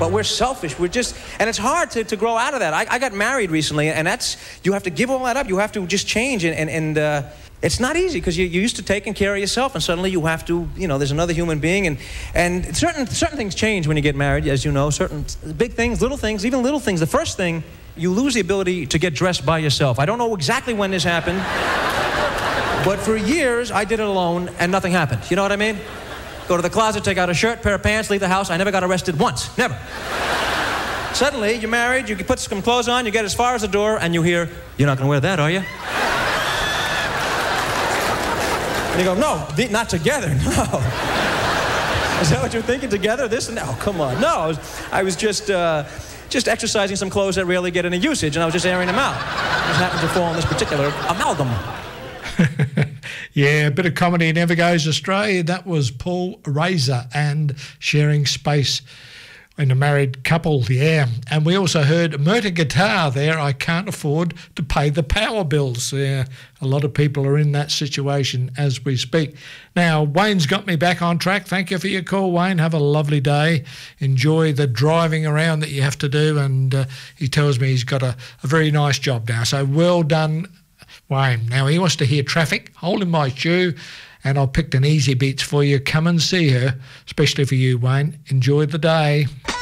but we're selfish. We're just, and it's hard to grow out of that. I got married recently, and you have to give all that up. You have to just change, and it's not easy because you're used to taking care of yourself, and suddenly you have to, there's another human being, and certain things change when you get married, as you know, certain big things, little things, even little things. The first thing, you lose the ability to get dressed by yourself. I don't know exactly when this happened, but for years, I did it alone, and nothing happened. You know what I mean? Go to the closet, take out a shirt, pair of pants, leave the house. I never got arrested once. Never. Suddenly, you're married, you put some clothes on, you get as far as the door, and you hear, "You're not going to wear that, are you?" And you go, "No, not together, no." Is that what you're thinking, together? This and that? Oh, come on. No, I was just exercising some clothes that rarely get any usage, and I was just airing them out. Just happened to fall in this particular amalgam. Yeah, a bit of comedy never goes astray. That was Paul Razor and Sharing Space in a Married Couple, yeah. And we also heard Murta Guitar there, I Can't Afford to Pay the Power Bills. Yeah, a lot of people are in that situation as we speak. Now, Wayne's got me back on track. Thank you for your call, Wayne. Have a lovely day. Enjoy the driving around that you have to do. And he tells me he's got a very nice job now. So well done, Wayne. Now, he wants to hear Traffic, Hole in My Shoe, and I've picked an easy beats for you. Come and see her, especially for you, Wayne. Enjoy the day.